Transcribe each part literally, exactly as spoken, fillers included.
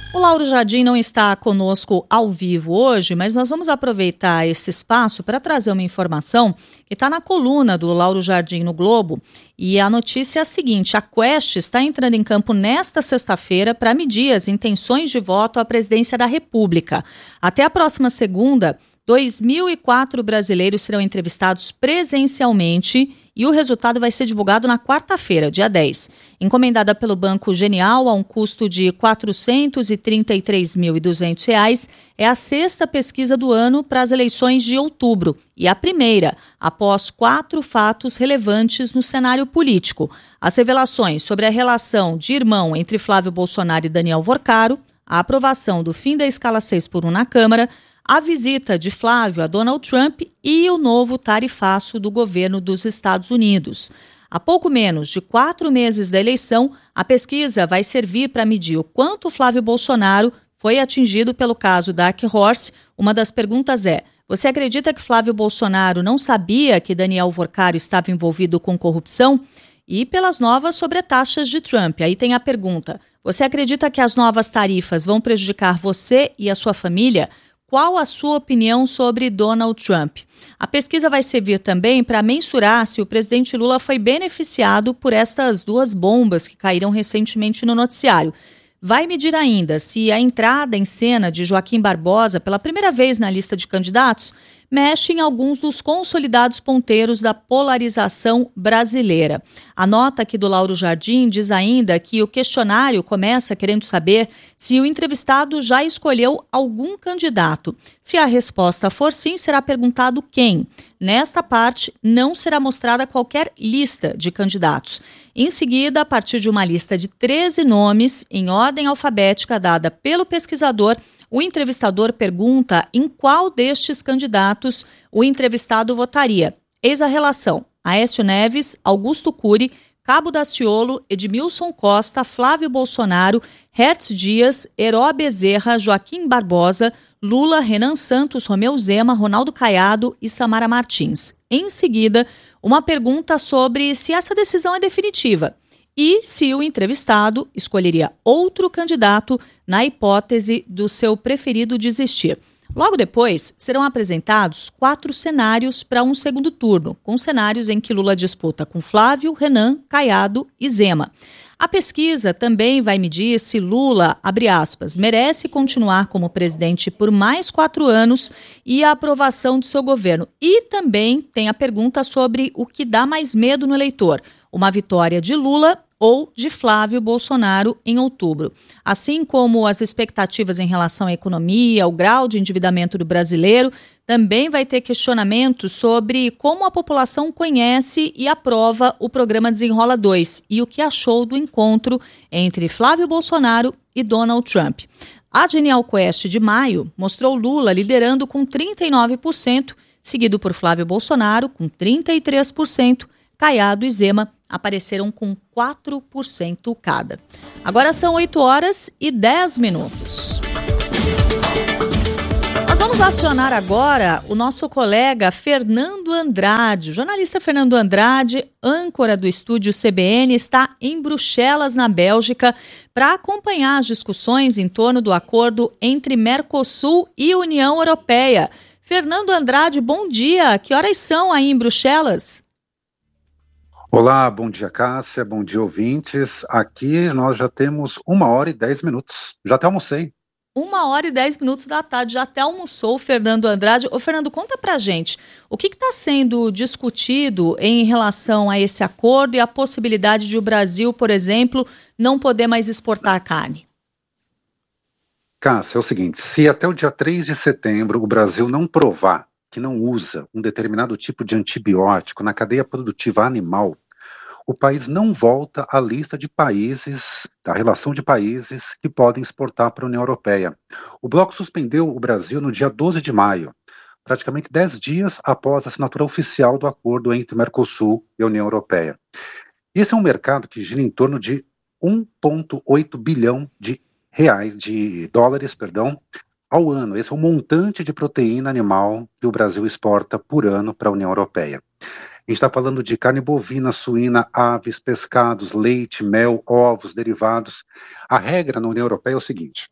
O Lauro Jardim não está conosco ao vivo hoje, mas nós vamos aproveitar esse espaço para trazer uma informação que está na coluna do Lauro Jardim no Globo. E a notícia é a seguinte: a Quest está entrando em campo nesta sexta-feira para medir as intenções de voto à presidência da República. Até a próxima segunda, dois mil e quatro brasileiros serão entrevistados presencialmente e o resultado vai ser divulgado na quarta-feira, dia dez. Encomendada pelo Banco Genial a um custo de quatrocentos e trinta e três mil e duzentos reais, é a sexta pesquisa do ano para as eleições de outubro e a primeira após quatro fatos relevantes no cenário político. As revelações sobre a relação de irmão entre Flávio Bolsonaro e Daniel Worcaro, a aprovação do fim da escala seis por um na Câmara, a visita de Flávio a Donald Trump e o novo tarifaço do governo dos Estados Unidos. Há pouco menos de quatro meses da eleição, a pesquisa vai servir para medir o quanto Flávio Bolsonaro foi atingido pelo caso Dark Horse. Uma das perguntas é: você acredita que Flávio Bolsonaro não sabia que Daniel Worcaro estava envolvido com corrupção? E pelas novas sobretaxas de Trump. Aí tem a pergunta: você acredita que as novas tarifas vão prejudicar você e a sua família? Qual a sua opinião sobre Donald Trump? A pesquisa vai servir também para mensurar se o presidente Lula foi beneficiado por estas duas bombas que caíram recentemente no noticiário. Vai medir ainda se a entrada em cena de Joaquim Barbosa pela primeira vez na lista de candidatos mexe em alguns dos consolidados ponteiros da polarização brasileira. A nota aqui do Lauro Jardim diz ainda que o questionário começa querendo saber se o entrevistado já escolheu algum candidato. Se a resposta for sim, será perguntado quem. Nesta parte, não será mostrada qualquer lista de candidatos. Em seguida, a partir de uma lista de treze nomes, em ordem alfabética dada pelo pesquisador, o entrevistador pergunta em qual destes candidatos o entrevistado votaria. Eis a relação: Aécio Neves, Augusto Cury, Cabo Daciolo, Edmilson Costa, Flávio Bolsonaro, Hertz Dias, Heró Bezerra, Joaquim Barbosa, Lula, Renan Santos, Romeu Zema, Ronaldo Caiado e Samara Martins. Em seguida, uma pergunta sobre se essa decisão é definitiva e se o entrevistado escolheria outro candidato na hipótese do seu preferido desistir. Logo depois, serão apresentados quatro cenários para um segundo turno, com cenários em que Lula disputa com Flávio, Renan, Caiado e Zema. A pesquisa também vai medir se Lula, abre aspas, merece continuar como presidente por mais quatro anos e a aprovação do seu governo. E também tem a pergunta sobre o que dá mais medo no eleitor: uma vitória de Lula ou de Flávio Bolsonaro em outubro. Assim como as expectativas em relação à economia, ao grau de endividamento do brasileiro, também vai ter questionamentos sobre como a população conhece e aprova o programa Desenrola dois e o que achou do encontro entre Flávio Bolsonaro e Donald Trump. A Genial Quest de maio mostrou Lula liderando com trinta e nove por cento, seguido por Flávio Bolsonaro com trinta e três por cento, Caiado e Zema apareceram com quatro por cento cada. Agora são oito horas e dez minutos. Nós vamos acionar agora o nosso colega Fernando Andrade. O jornalista Fernando Andrade, âncora do estúdio C B N, está em Bruxelas, na Bélgica, para acompanhar as discussões em torno do acordo entre Mercosul e União Europeia. Fernando Andrade, bom dia. Que horas são aí em Bruxelas? Olá, bom dia, Cássia, bom dia, ouvintes. Aqui nós já temos uma hora e dez minutos. Já até almocei. Uma hora e dez minutos da tarde, já até almoçou o Fernando Andrade. Ô, Fernando, conta pra gente, o que está sendo discutido em relação a esse acordo e a possibilidade de o Brasil, por exemplo, não poder mais exportar carne? Cássia, é o seguinte, se até o dia três de setembro o Brasil não provar que não usa um determinado tipo de antibiótico na cadeia produtiva animal, o país não volta à lista de países, da relação de países que podem exportar para a União Europeia. O bloco suspendeu o Brasil no dia doze de maio, praticamente dez dias após a assinatura oficial do acordo entre o Mercosul e a União Europeia. Esse é um mercado que gira em torno de um vírgula oito bilhão de reais, de dólares, perdão, ao ano. Esse é o montante de proteína animal que o Brasil exporta por ano para a União Europeia. A gente está falando de carne bovina, suína, aves, pescados, leite, mel, ovos, derivados. A regra na União Europeia é o seguinte: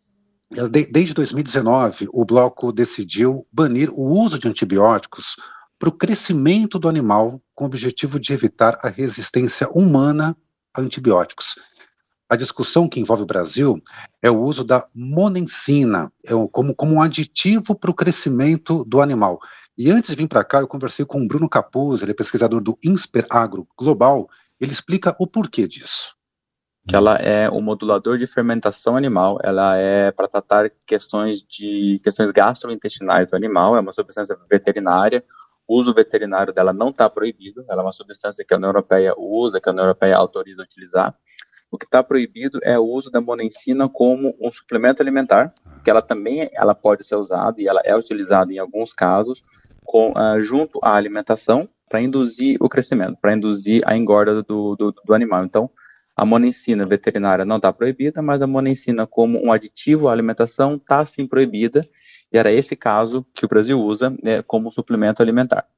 De, desde dois mil e dezenove, o bloco decidiu banir o uso de antibióticos para o crescimento do animal, com o objetivo de evitar a resistência humana a antibióticos. A discussão que envolve o Brasil é o uso da monensina é como, como um aditivo para o crescimento do animal. E antes de vir para cá, eu conversei com o Bruno Capuzzo, ele é pesquisador do INSPER Agro Global, ele explica o porquê disso. Que ela é um modulador de fermentação animal, ela é para tratar questões de questões gastrointestinais do animal, é uma substância veterinária, o uso veterinário dela não está proibido, ela é uma substância que a União Europeia usa, que a União Europeia autoriza a utilizar. O que está proibido é o uso da monensina como um suplemento alimentar, que ela também ela pode ser usada e ela é utilizada em alguns casos com, uh, junto à alimentação para induzir o crescimento, para induzir a engorda do, do, do animal. Então, a monensina veterinária não está proibida, mas a monensina como um aditivo à alimentação está sim proibida, e era esse caso que o Brasil usa né, como suplemento alimentar.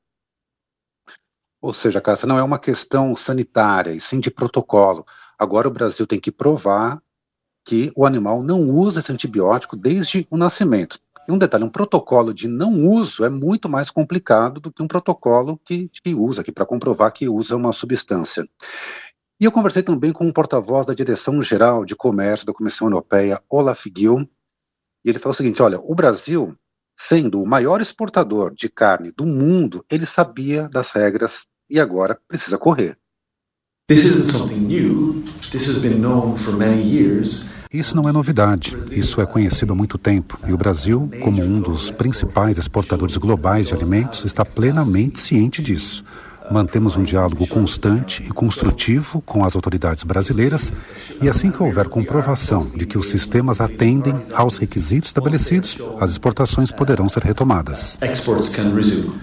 Ou seja, Cássia, não é uma questão sanitária, e sim de protocolo. Agora o Brasil tem que provar que o animal não usa esse antibiótico desde o nascimento. E um detalhe, um protocolo de não uso é muito mais complicado do que um protocolo que, que usa, que para comprovar que usa uma substância. E eu conversei também com um porta-voz da Direção-Geral de Comércio da Comissão Europeia, Olaf Gil, e ele falou o seguinte, olha, o Brasil, sendo o maior exportador de carne do mundo, ele sabia das regras e agora precisa correr. This isn't something new. This has been known for many years. Isso não é novidade, isso é conhecido há muito tempo, e o Brasil, como um dos principais exportadores globais de alimentos, está plenamente ciente disso. Mantemos um diálogo constante e construtivo com as autoridades brasileiras e assim que houver comprovação de que os sistemas atendem aos requisitos estabelecidos, as exportações poderão ser retomadas. Exports can resume.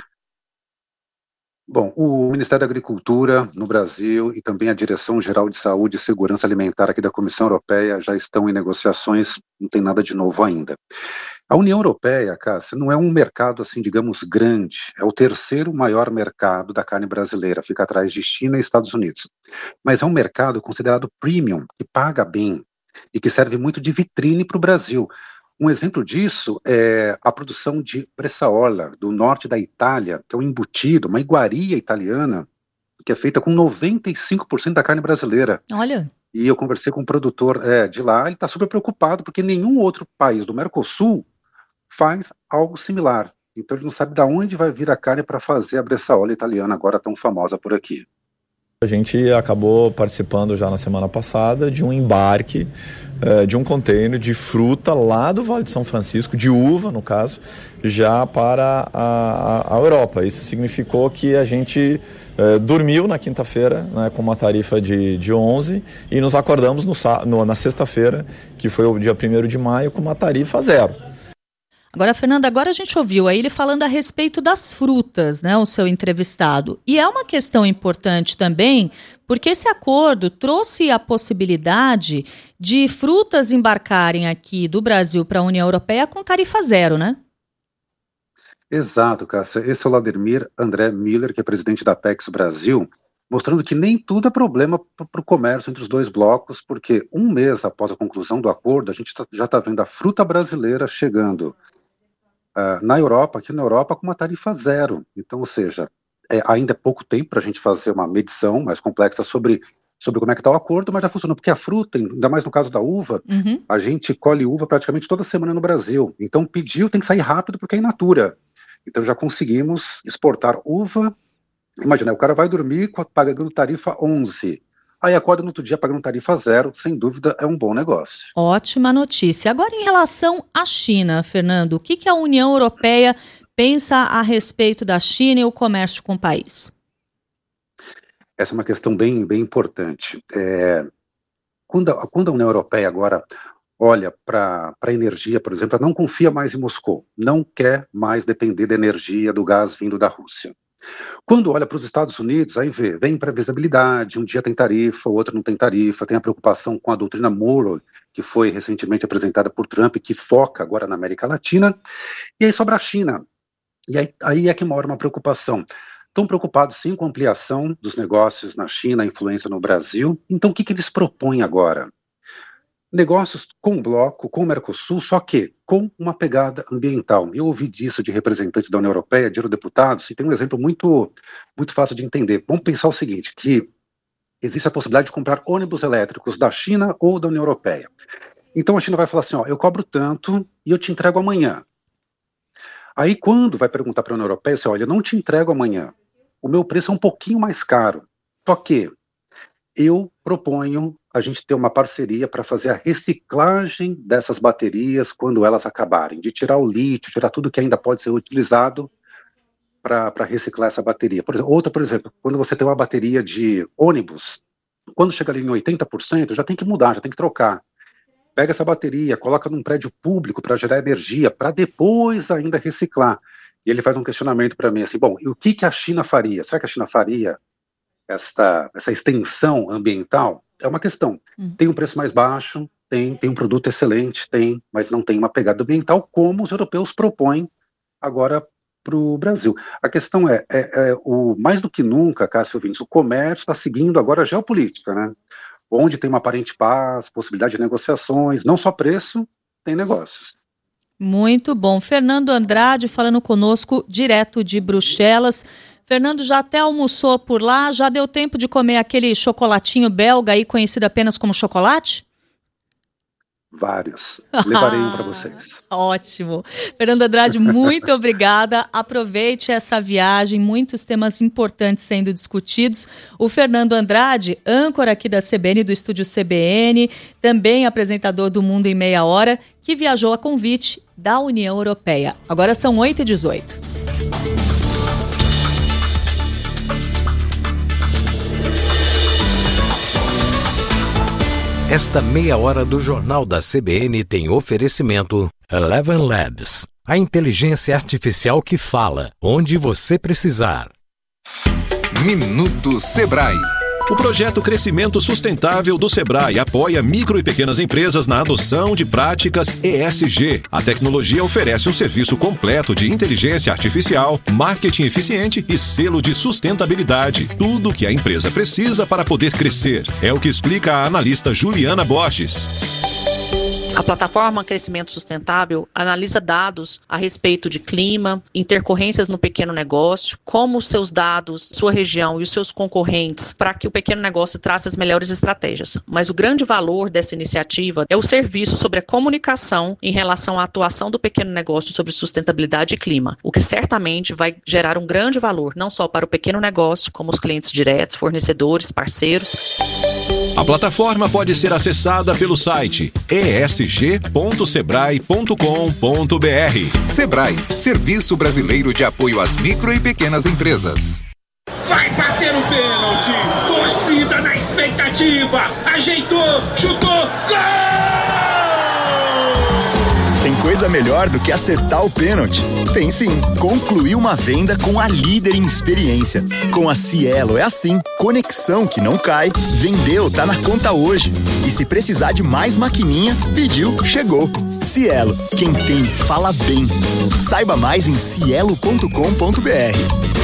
Bom, o Ministério da Agricultura no Brasil e também a Direção-Geral de Saúde e Segurança Alimentar aqui da Comissão Europeia já estão em negociações, não tem nada de novo ainda. A União Europeia, Cássia, não é um mercado, assim, digamos, grande, é o terceiro maior mercado da carne brasileira, fica atrás de China e Estados Unidos. Mas é um mercado considerado premium, que paga bem e que serve muito de vitrine para o Brasil. Um exemplo disso é a produção de Bresaola, do norte da Itália, que é um embutido, uma iguaria italiana, que é feita com noventa e cinco por cento da carne brasileira. Olha. E eu conversei com um produtor é, de lá, ele está super preocupado, porque nenhum outro país do Mercosul faz algo similar. Então ele não sabe de onde vai vir a carne para fazer a Bresaola italiana, agora tão famosa por aqui. A gente acabou participando já na semana passada de um embarque uh, de um container de fruta lá do Vale de São Francisco, de uva no caso, já para a, a, a Europa. Isso significou que a gente uh, dormiu na quinta-feira, né, com uma tarifa de, de onze e nos acordamos no, no, na sexta-feira, que foi o dia primeiro de maio, com uma tarifa zero. Agora, Fernanda, agora a gente ouviu aí ele falando a respeito das frutas, né, o seu entrevistado. E é uma questão importante também, porque esse acordo trouxe a possibilidade de frutas embarcarem aqui do Brasil para a União Europeia com tarifa zero, né? Exato, Cássia. Esse é o Laudemir André Miller, que é presidente da Apex Brasil, mostrando que nem tudo é problema para o comércio entre os dois blocos, porque um mês após a conclusão do acordo, a gente tá, já está vendo a fruta brasileira chegando Uh, na Europa, aqui na Europa, com uma tarifa zero. Então, ou seja, é, ainda é pouco tempo para a gente fazer uma medição mais complexa sobre, sobre como é que está o acordo, mas já funciona, porque a fruta, ainda mais no caso da uva, uhum. a gente colhe uva praticamente toda semana no Brasil. Então, pediu, tem que sair rápido, porque é in natura. Então, já conseguimos exportar uva. Imagina, o cara vai dormir pagando tarifa onze. Aí acorda no outro dia pagando tarifa zero, sem dúvida é um bom negócio. Ótima notícia. Agora, em relação à China, Fernando, o que, que a União Europeia pensa a respeito da China e o comércio com o país? Essa é uma questão bem, bem importante. É, quando, a, quando a União Europeia agora olha para a energia, por exemplo, ela não confia mais em Moscou, não quer mais depender da energia do gás vindo da Rússia. Quando olha para os Estados Unidos, aí vê, vem previsibilidade, um dia tem tarifa, o outro não tem tarifa, tem a preocupação com a doutrina Monroe, que foi recentemente apresentada por Trump, que foca agora na América Latina, e aí sobra a China, e aí, aí é que mora uma preocupação. Estão preocupados sim com a ampliação dos negócios na China, a influência no Brasil, então o que, que eles propõem agora? negócios com o bloco, com o Mercosul, só que com uma pegada ambiental. Eu ouvi disso de representantes da União Europeia, de eurodeputados, e tem um exemplo muito, muito fácil de entender. Vamos pensar o seguinte, que existe a possibilidade de comprar ônibus elétricos da China ou da União Europeia. Então a China vai falar assim, ó, eu cobro tanto e eu te entrego amanhã. Aí quando vai perguntar para a União Europeia, assim, olha, eu não te entrego amanhã, o meu preço é um pouquinho mais caro, só que eu proponho a gente ter uma parceria para fazer a reciclagem dessas baterias quando elas acabarem, de tirar o lítio, tirar tudo que ainda pode ser utilizado para reciclar essa bateria. Por exemplo, outra, por exemplo, quando você tem uma bateria de ônibus, quando chega ali em oitenta por cento, já tem que mudar, já tem que trocar. Pega essa bateria, coloca num prédio público para gerar energia, para depois ainda reciclar. E ele faz um questionamento para mim, assim, bom, e o que, que a China faria? Será que a China faria esta, essa extensão ambiental? É uma questão. Hum. Tem um preço mais baixo, tem, tem um produto excelente, tem, mas não tem uma pegada ambiental como os europeus propõem agora para o Brasil. A questão é, é, é, o, mais do que nunca, Cássio Vinícius, o comércio está seguindo agora a geopolítica, né? Onde tem uma aparente paz, possibilidade de negociações, não só preço, tem negócios. Muito bom. Fernando Andrade falando conosco direto de Bruxelas. Fernando, já até almoçou por lá? Já deu tempo de comer aquele chocolatinho belga aí conhecido apenas como chocolate? Vários. Levarei um para vocês. Ótimo. Fernando Andrade, muito obrigada. Aproveite essa viagem, muitos temas importantes sendo discutidos. O Fernando Andrade, âncora aqui da C B N, do estúdio C B N, também apresentador do Mundo em Meia Hora, que viajou a convite da União Europeia. Agora são oito e dezoito. Esta meia hora do Jornal da C B N tem oferecimento Eleven Labs, a inteligência artificial que fala onde você precisar. Minuto Sebrae. O projeto Crescimento Sustentável do Sebrae apoia micro e pequenas empresas na adoção de práticas E S G. A tecnologia oferece um serviço completo de inteligência artificial, marketing eficiente e selo de sustentabilidade. Tudo o que a empresa precisa para poder crescer. É o que explica a analista Juliana Borges. A plataforma Crescimento Sustentável analisa dados a respeito de clima, intercorrências no pequeno negócio, como os seus dados, sua região e os seus concorrentes, para que o pequeno negócio traça as melhores estratégias. Mas o grande valor dessa iniciativa é o serviço sobre a comunicação em relação à atuação do pequeno negócio sobre sustentabilidade e clima, o que certamente vai gerar um grande valor, não só para o pequeno negócio, como os clientes diretos, fornecedores, parceiros. A plataforma pode ser acessada pelo site e s g ponto sebrae ponto com ponto b r. Sebrae, Serviço Brasileiro de Apoio às Micro e Pequenas Empresas. Vai bater o pênalti! Torcida na expectativa! Ajeitou, chutou, gol! Tem coisa melhor do que acertar o pênalti? Tem sim. Concluir uma venda com a líder em experiência. Com a Cielo é assim. Conexão que não cai. Vendeu, tá na conta hoje. E se precisar de mais maquininha, pediu, chegou. Cielo, quem tem, fala bem. Saiba mais em cielo ponto com ponto b r.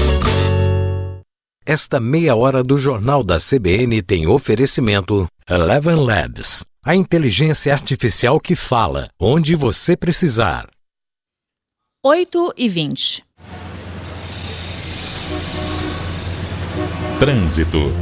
Esta meia hora do Jornal da C B N tem oferecimento Eleven Labs, a inteligência artificial que fala onde você precisar. oito e vinte. Trânsito.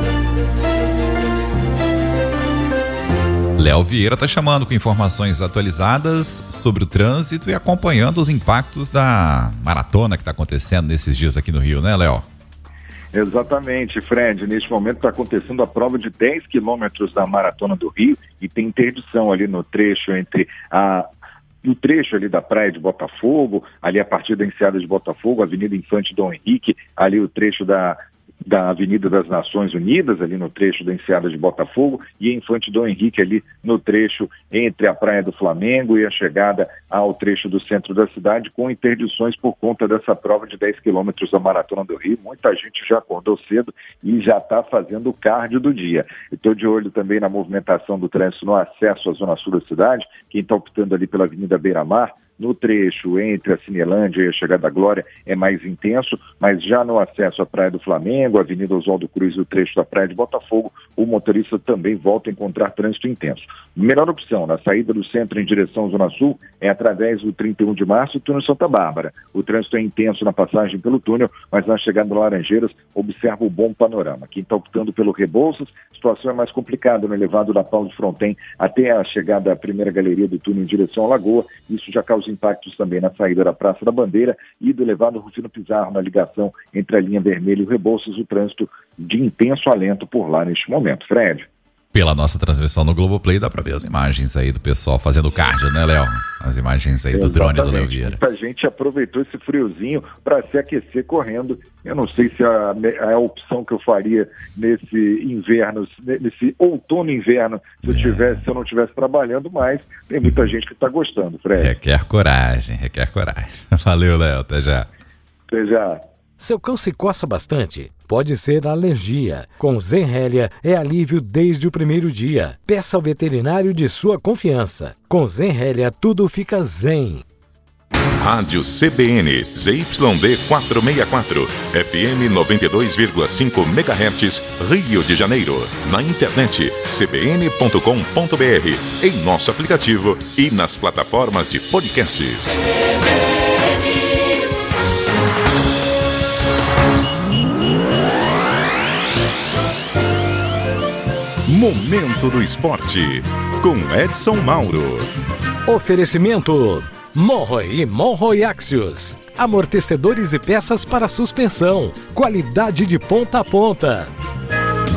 Léo Vieira está chamando com informações atualizadas sobre o trânsito e acompanhando os impactos da maratona que está acontecendo nesses dias aqui no Rio, né, Léo? Exatamente, Fred. Neste momento está acontecendo a prova de dez quilômetros da Maratona do Rio e tem interdição ali no trecho entre a... no trecho ali da praia de Botafogo, ali a partir da Enseada de Botafogo, Avenida Infante Dom Henrique, ali o trecho da, da Avenida das Nações Unidas, ali no trecho da Enseada de Botafogo, e a Infante Dom Henrique ali no trecho entre a Praia do Flamengo e a chegada ao trecho do centro da cidade, com interdições por conta dessa prova de dez quilômetros da Maratona do Rio. Muita gente já acordou cedo e já está fazendo o cardio do dia. Estou de olho também na movimentação do trânsito no acesso à zona sul da cidade. Quem está optando ali pela Avenida Beira-Mar, no trecho entre a Cinelândia e a Chegada da Glória é mais intenso, mas já no acesso à Praia do Flamengo, Avenida Oswaldo Cruz e o trecho da Praia de Botafogo, o motorista também volta a encontrar trânsito intenso. Melhor opção, na saída do centro em direção à Zona Sul, é através do trinta e um de março e túnel Santa Bárbara. O trânsito é intenso na passagem pelo túnel, mas na chegada do Laranjeiras, observa o bom panorama. Quem está optando pelo Rebouças, a situação é mais complicada no elevado da Paulo de Fronten até a chegada à primeira galeria do túnel em direção à Lagoa. Isso já causa impactos também na saída da Praça da Bandeira e do elevado Rufino Pizarro na ligação entre a linha vermelha e o Rebouças, o trânsito de intenso alento por lá neste momento. Fred. Pela nossa transmissão no Globoplay, dá para ver as imagens aí do pessoal fazendo cardio, né, Léo? As imagens aí do Exatamente. Drone do Léo Vieira. Muita gente aproveitou esse friozinho para se aquecer correndo. Eu não sei se a, a opção que eu faria nesse inverno, nesse outono e inverno, se eu, tivesse, se eu não estivesse trabalhando, mas tem muita gente que está gostando, Fred. Requer coragem, requer coragem. Valeu, Léo, até já. Até já. Seu cão se coça bastante? Pode ser alergia. Com Zenrelia é alívio desde o primeiro dia. Peça ao veterinário de sua confiança. Com Zenrelia tudo fica zen. Rádio C B N, Z Y D quatrocentos e sessenta e quatro, F M noventa e dois vírgula cinco megahertz, Rio de Janeiro. Na internet, c b n ponto com ponto b r, em nosso aplicativo e nas plataformas de podcasts. Momento do Esporte, com Edson Mauro. Oferecimento Monroe e Monroe Axios. Amortecedores e peças para suspensão. Qualidade de ponta a ponta.